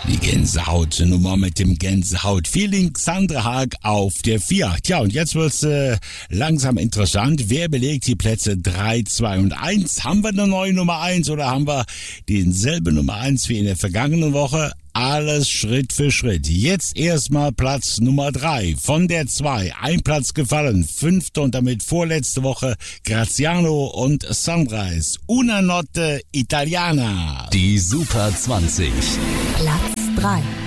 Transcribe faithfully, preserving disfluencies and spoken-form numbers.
Die Gänsehaut-Nummer mit dem Gänsehaut-Feeling. Sandra Haag auf der vier. Tja, und jetzt wird's äh, langsam interessant. Wer belegt die Plätze drei, zwei und eins? Haben wir eine neue Nummer eins oder haben wir denselbe Nummer eins wie in der vergangenen Woche? Alles Schritt für Schritt. Jetzt erstmal Platz Nummer drei. Von der zwei ein Platz gefallen. Fünfte und damit vorletzte Woche Graziano und Sunrise. Una notte italiana. Die Super zwanzig. Platz drei.